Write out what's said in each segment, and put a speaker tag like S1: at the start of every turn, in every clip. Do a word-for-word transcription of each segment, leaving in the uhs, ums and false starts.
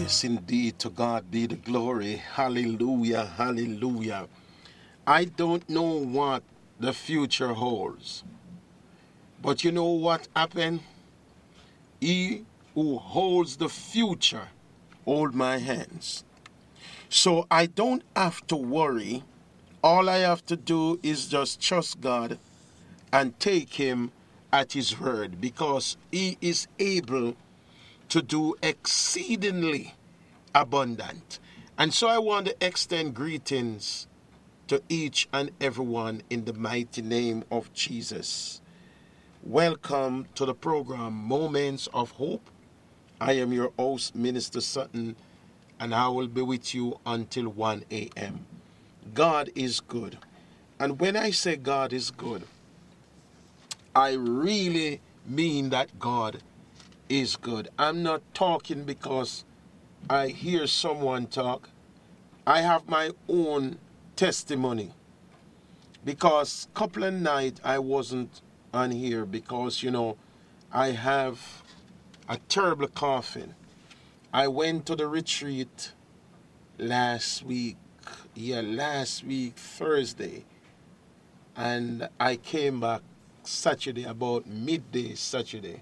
S1: Yes, indeed. To God be the glory. Hallelujah. Hallelujah. I don't know what the future holds. But you know what happened? He who holds the future hold my hands. So I don't have to worry. All I have to do is just trust God and take him at his word, because he is able to do exceedingly abundant. And so I want to extend greetings to each and everyone in the mighty name of Jesus. Welcome to the program Moments of Hope. I am your host, Minister Sutton, and I will be with you until one a.m. God is good. And when I say God is good, I really mean that God is good. I'm not talking because I hear someone talk. I have my own testimony. Because couple of night I wasn't on here because, you know, I have a terrible coughing. I went to the retreat last week, yeah, last week, Thursday. And I came back Saturday, about midday Saturday.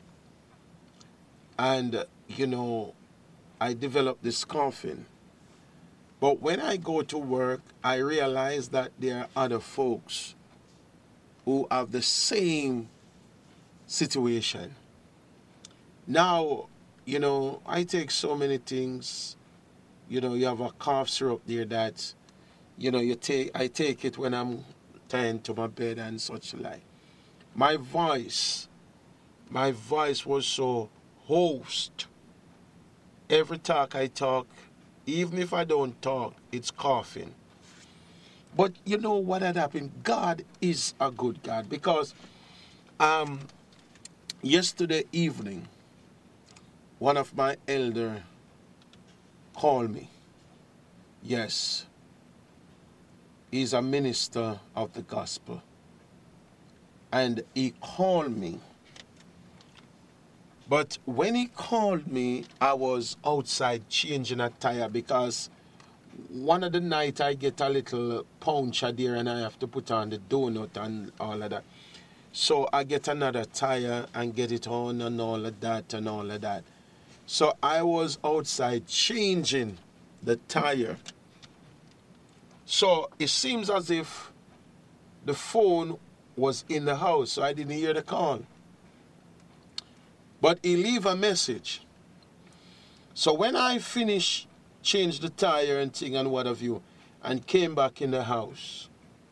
S1: And, you know, I developed this coughing. But when I go to work, I realize that there are other folks who have the same situation. Now, you know, I take so many things. You know, you have a cough syrup there that, you know, you take. I take it when I'm tying to my bed and such like. My voice, my voice was so hoarse. Every talk I talk, even if I don't talk, it's coughing. But you know what had happened? God is a good God, because um, yesterday evening, one of my elder called me. Yes, he's a minister of the gospel. And he called me. But when he called me, I was outside changing a tire, because one of the night I get a little puncture there and I have to put on the donut and all of that. So I get another tire and get it on and all of that and all of that. So I was outside changing the tire. So it seems as if the phone was in the house, so I didn't hear the call. But he leave a message. So when I finished, changed the tire and thing and what have you, and came back in the house,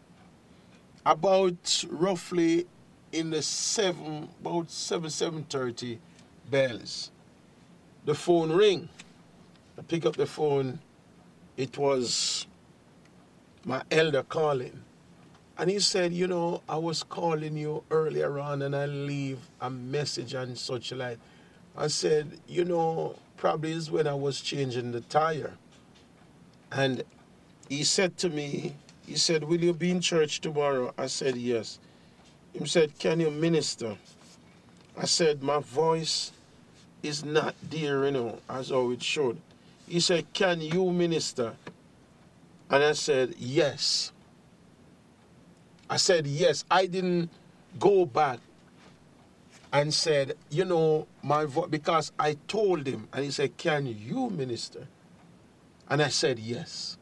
S1: about roughly in the seven, about seven, seven thirty bells, the phone ring. I pick up the phone. It was my elder calling. And he said, you know, I was calling you earlier on and I leave a message and such like. I said, you know, probably is when I was changing the tire. And he said to me, he said, will you be in church tomorrow? I said, yes. He said, can you minister? I said, my voice is not there, you know, as how it should. He said, can you minister? And I said, yes. I said, yes. I didn't go back and said, you know, my voice, because I told him, and he said, can you minister? And I said, yes.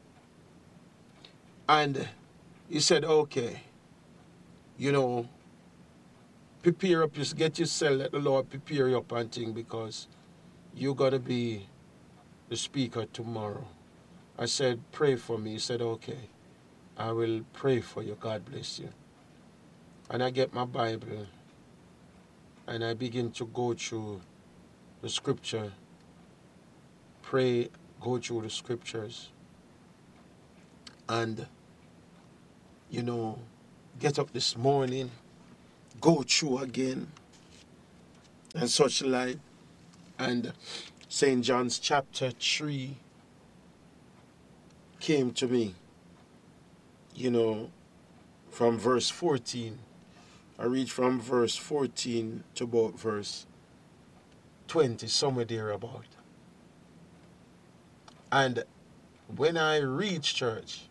S1: And he said, okay, you know, prepare up, just get yourself, let the Lord prepare you up and thing, because you're going to be the speaker tomorrow. I said, pray for me. He said, okay, I will pray for you. God bless you. And I get my Bible and I begin to go through the scripture, pray, go through the scriptures, and, you know, get up this morning, go through again, and such like. And Saint John's chapter three came to me, you know, from verse fourteen. I read from verse fourteen to about verse twenty, somewhere there about. And when I reached church,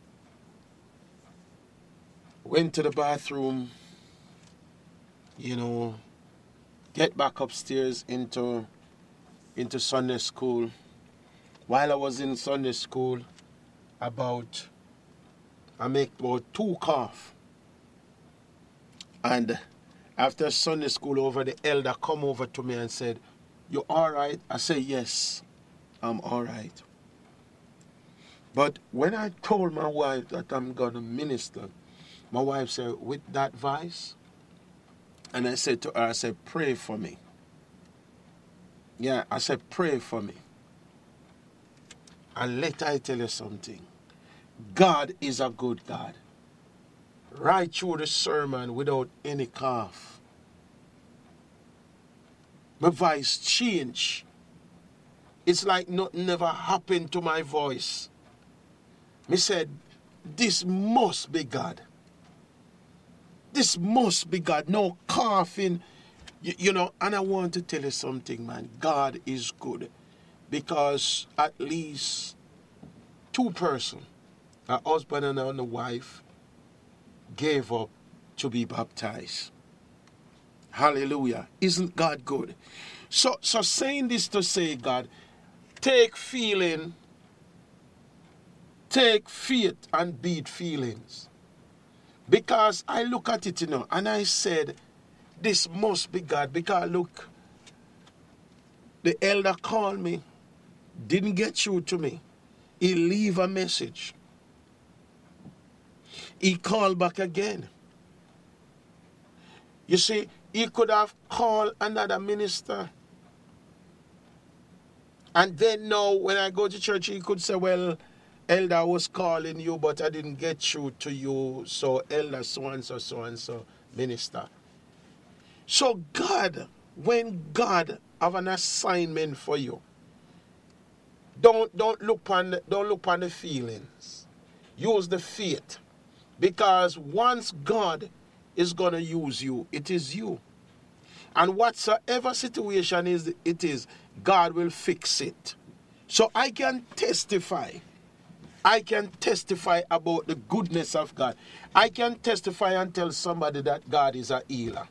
S1: went to the bathroom, you know, get back upstairs into, into Sunday school. While I was in Sunday school, about, I make about two cough. And after Sunday school over, the elder come over to me and said, "You all right?" I say, "Yes, I'm all right." But when I told my wife that I'm going to minister, my wife said, "With that voice?" And I said to her, I said, "Pray for me." Yeah, I said, "Pray for me." And let I tell you something. God is a good God. Right through the sermon without any cough. My voice changed. It's like nothing never happened to my voice. Me said, this must be God. This must be God. No coughing. You, you know, and I want to tell you something, man. God is good. Because at least two persons, a husband and a wife, gave up to be baptized. Hallelujah. Isn't God good? So, so saying this to say, God, take feeling, take faith and beat feelings. Because I look at it, you know, and I said, this must be God. Because look, the elder called me, didn't get through to me. He leave a message. He called back again. You see, he could have called another minister. And then now, when I go to church, he could say, "Well, elder, I was calling you, but I didn't get through to you. So, elder, so-and-so, so-and-so, minister." So, God, when God have an assignment for you, don't, don't, look on the, don't look on the feelings. Use the faith. Because once God is going to use you, it is you. And whatsoever situation is, it is, God will fix it. So I can testify. I can testify about the goodness of God. I can testify and tell somebody that God is a healer.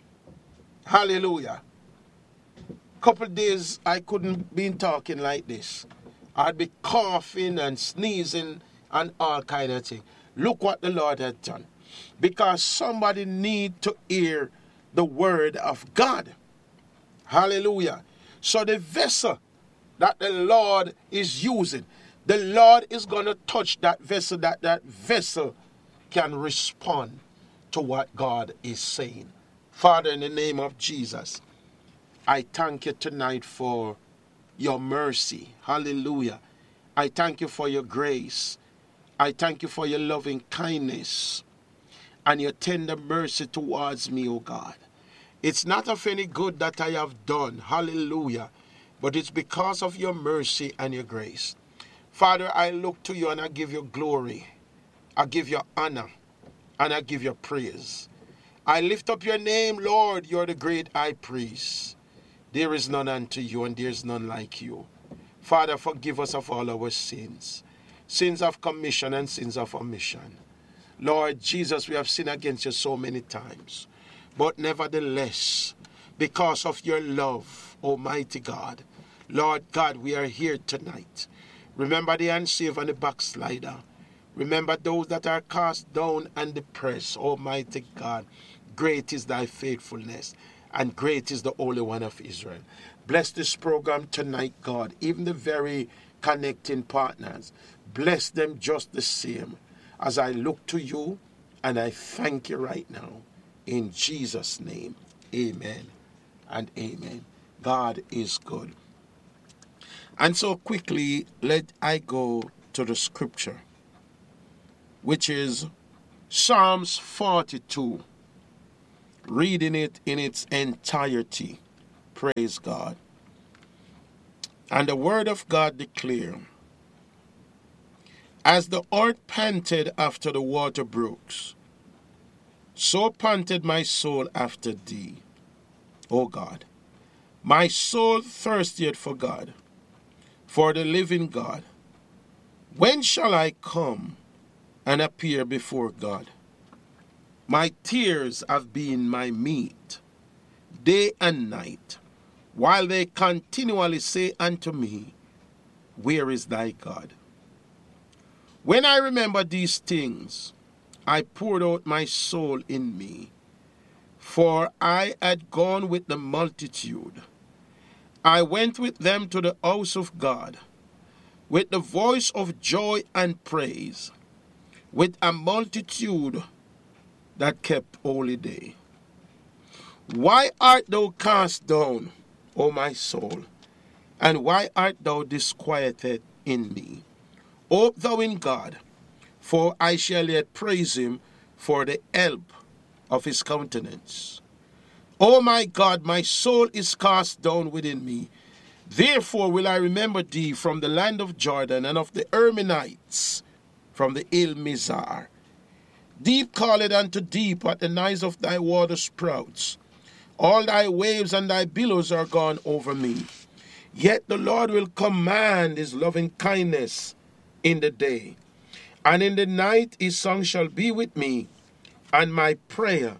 S1: Hallelujah. Couple days I couldn't be talking like this. I'd be coughing and sneezing and all kind of things. Look what the Lord had done. Because somebody need to hear the word of God. Hallelujah. So the vessel that the Lord is using, the Lord is going to touch that vessel, that that vessel can respond to what God is saying. Father, in the name of Jesus, I thank you tonight for your mercy. Hallelujah. I thank you for your grace. I thank you for your loving kindness and your tender mercy towards me, O God. It's not of any good that I have done, hallelujah, but it's because of your mercy and your grace. Father, I look to you and I give you glory. I give you honor and I give you praise. I lift up your name, Lord. You're the great high priest. There is none unto you and there is none like you. Father, forgive us of all our sins. Sins of commission and sins of omission. Lord Jesus, we have sinned against you so many times. But nevertheless, because of your love, Almighty God, Lord God, we are here tonight. Remember the unsaved and the backslider. Remember those that are cast down and depressed, Almighty God. Great is thy faithfulness, and great is the Holy One of Israel. Bless this program tonight, God, even the very connecting partners. Bless them just the same as I look to you, and I thank you right now. In Jesus' name, amen and amen. God is good. And so quickly, let I go to the scripture, which is Psalms forty-two, reading it in its entirety. Praise God. And the word of God declare, as the earth panted after the water brooks, so panted my soul after thee, O God. My soul thirsteth for God, for the living God. When shall I come and appear before God? My tears have been my meat, day and night, while they continually say unto me, where is thy God? When I remember these things, I poured out my soul in me, for I had gone with the multitude. I went with them to the house of God, with the voice of joy and praise, with a multitude that kept holy day. Why art thou cast down, O my soul? And why art thou disquieted in me? Hope thou in God, for I shall yet praise him for the help of his countenance. O my God, my soul is cast down within me. Therefore will I remember thee from the land of Jordan, and of the Hermonites from the hill Mizar. Deep calleth unto deep at the noise of thy water sprouts. All thy waves and thy billows are gone over me. Yet the Lord will command his loving kindness in the day, and in the night his song shall be with me, and my prayer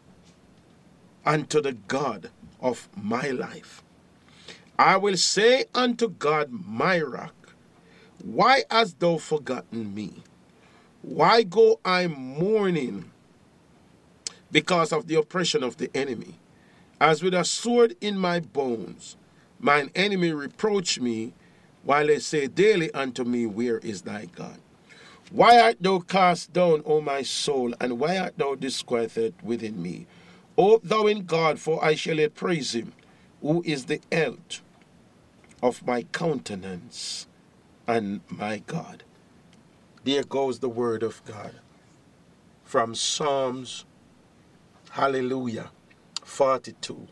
S1: unto the God of my life. I will say unto God, my rock, why hast thou forgotten me? Why go I mourning because of the oppression of the enemy? As with a sword in my bones, mine enemy reproach me, while they say daily unto me, where is thy God? Why art thou cast down, O my soul, and why art thou disquieted within me? Hope thou in God, for I shall yet praise him, who is the health of my countenance and my God. There goes the word of God from Psalms, hallelujah, forty-two.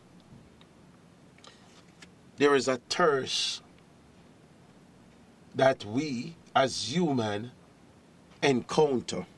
S1: There is a thirst that we as human encounter.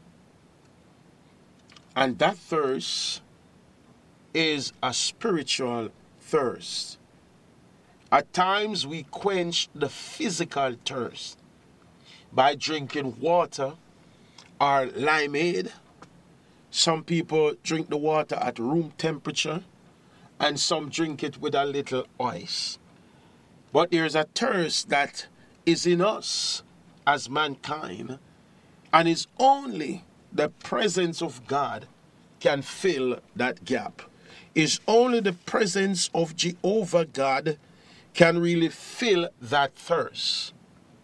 S1: And that thirst is a spiritual thirst. At times we quench the physical thirst by drinking water or limeade. Some people drink the water at room temperature, and some drink it with a little ice. But there's a thirst that is in us as mankind, and it's only the presence of God can fill that gap. It's only the presence of Jehovah God can really fill that thirst.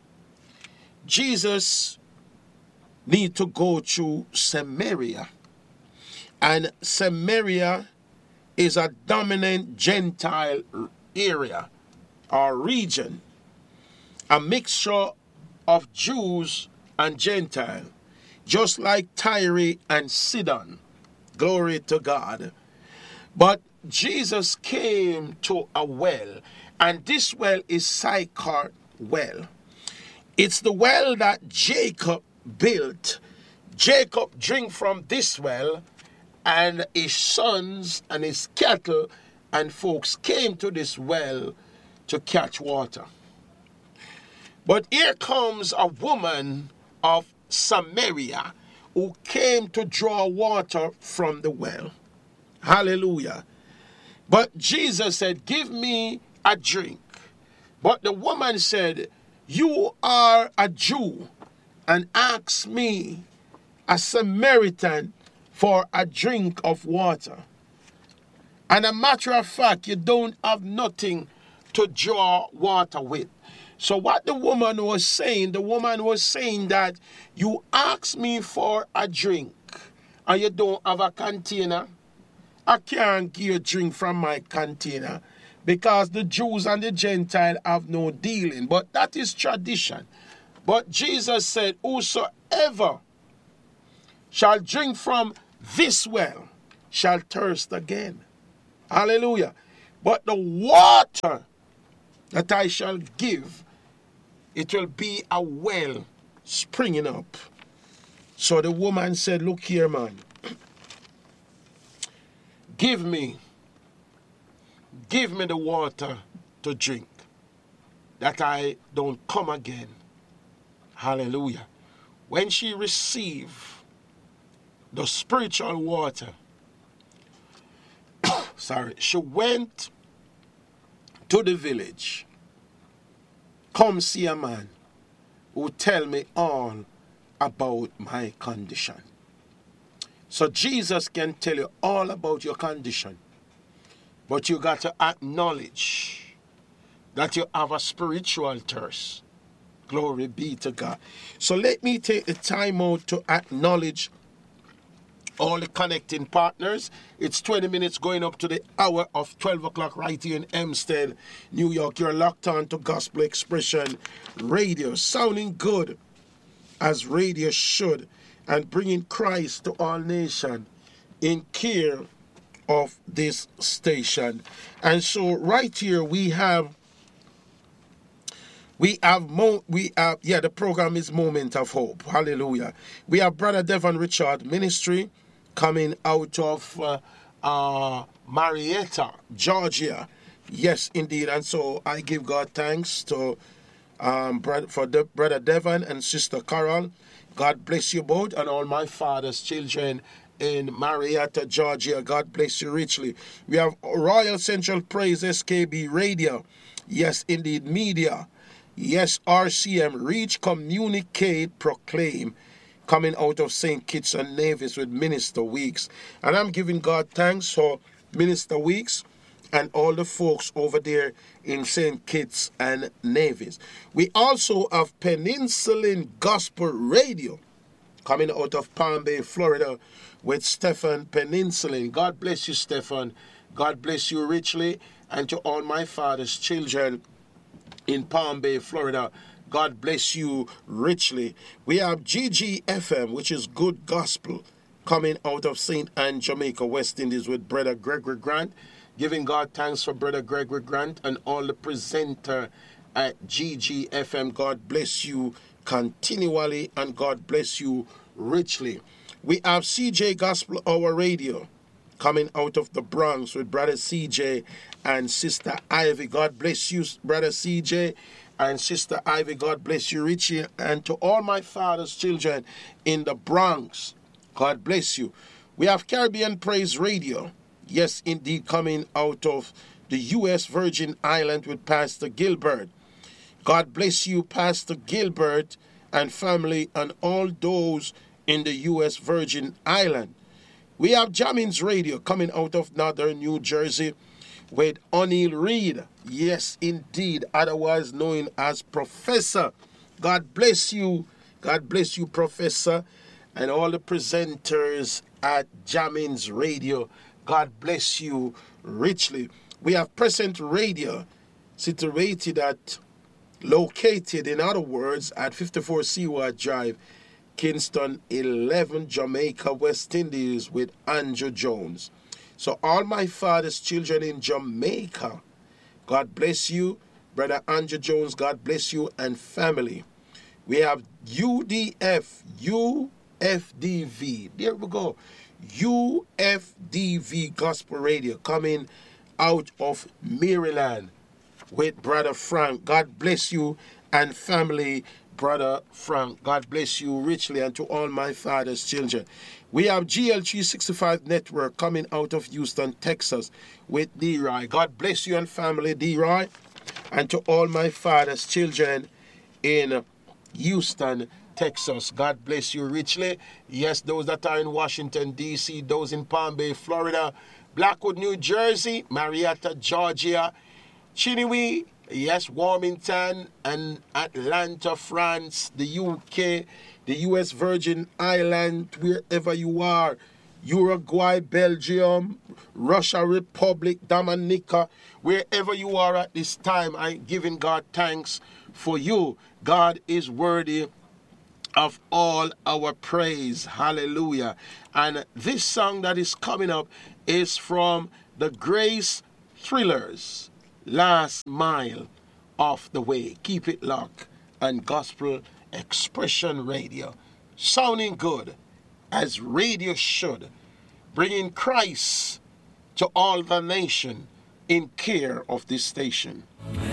S1: Jesus need to go to Samaria, and Samaria is a dominant Gentile area or region, a mixture of Jews and Gentile, just like Tyre and Sidon. Glory to God. But Jesus came to a well, and this well is Sychar well. It's the well that Jacob built. Jacob drank from this well, and his sons and his cattle and folks came to this well to catch water. But here comes a woman of Samaria who came to draw water from the well. Hallelujah. But Jesus said, give me a drink. But the woman said, you are a Jew and ask me, a Samaritan, for a drink of water. And a matter of fact, you don't have nothing to draw water with. So what the woman was saying, the woman was saying that you ask me for a drink and you don't have a container. I can't give you a drink from my container because the Jews and the Gentiles have no dealing. But that is tradition. But Jesus said, whosoever shall drink from this well shall thirst again. Hallelujah. But the water that I shall give, it will be a well springing up. So the woman said, look here, man. Give me, give me the water to drink, that I don't come again Hallelujah. When she received the spiritual water, sorry, she went to the village. Come see a man who tell me all about my condition. So Jesus can tell you all about your condition. But you got to acknowledge that you have a spiritual thirst. Glory be to God. So let me take the time out to acknowledge all the connecting partners. It's twenty minutes going up to the hour of twelve o'clock right here in Hempstead, New York. You're locked on to Gospel Expression Radio, sounding good as radio should, and bringing Christ to all nations in care of this station. And so right here we have We have, mo- we have, yeah, the program is Moment of Hope. Hallelujah. We have Brother Devon Richard Ministry coming out of uh, uh, Marietta, Georgia. Yes, indeed. And so I give God thanks to um, brother, for the, Brother Devon and Sister Carol. God bless you both and all my father's children in Marietta, Georgia. God bless you richly. We have Royal Central Praise S K B Radio. Yes, indeed, media. Yes, R C M, Reach, Communicate, Proclaim, coming out of Saint Kitts and Nevis with Minister Weeks. And I'm giving God thanks for Minister Weeks and all the folks over there in Saint Kitts and Nevis. We also have Peninsulan Gospel Radio coming out of Palm Bay, Florida with Stephen Peninsulan. God bless you, Stephen. God bless you richly. And to all my father's children in Palm Bay, Florida, God bless you richly. We have G G F M, which is Good Gospel, coming out of Saint Anne, Jamaica, West Indies with Brother Gregory Grant. Giving God thanks for Brother Gregory Grant and all the presenter at G G F M. God bless you continually and God bless you richly. We have C J Gospel Hour Radio coming out of the Bronx with Brother C J and Sister Ivy. God bless you, Brother C J and Sister Ivy. God bless you richly. And to all my father's children in the Bronx, God bless you. We have Caribbean Praise Radio. Yes, indeed, coming out of the U S Virgin Island with Pastor Gilbert. God bless you, Pastor Gilbert and family and all those in the U S Virgin Island. We have Jammins Radio coming out of Northern New Jersey with O'Neill Reed. Yes, indeed, otherwise known as Professor. God bless you. God bless you, Professor, and all the presenters at Jammins Radio. God bless you richly. We have Present Radio, situated at, located, in other words, at fifty-four Seward Drive, Kingston eleven, Jamaica, West Indies, with Andrew Jones. So all my father's children in Jamaica, God bless you. Brother Andrew Jones, God bless you, and family. We have U D F, U F D V. There we go. U F D V Gospel Radio coming out of Maryland with Brother Frank. God bless you and family, Brother Frank. God bless you richly, and to all my father's children. We have G L three sixty-five Network coming out of Houston, Texas with D-Roy. God bless you and family, D-Roy, and to all my father's children in Houston, Texas. God bless you richly. Yes, those that are in Washington, D C, those in Palm Bay, Florida, Blackwood, New Jersey, Marietta, Georgia, Chiniwee, yes, Warmington, and Atlanta, France, the U K, the U S Virgin Islands, wherever you are, Uruguay, Belgium, Russia Republic, Dominica, wherever you are at this time, I'm giving God thanks for you. God is worthy of all our praise. Hallelujah. And this song that is coming up is from the Grace Thrillers, Last Mile of the Way. Keep it locked on Gospel Expression Radio. Sounding good as radio should, bringing Christ to all the nation in care of this station.